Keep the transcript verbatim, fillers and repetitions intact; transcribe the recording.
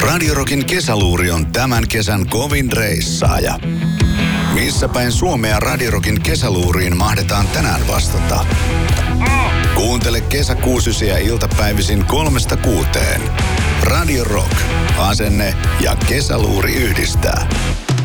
Radio Rockin kesäluuri on tämän kesän kovin reissaaja. Missä päin Suomea Radio Rockin kesäluuriin mahdetaan tänään vastata? Kuuntele kesäkuusysiä iltapäivisin kolmesta kuuteen. Radio Rock, asenne ja kesäluuri yhdistää.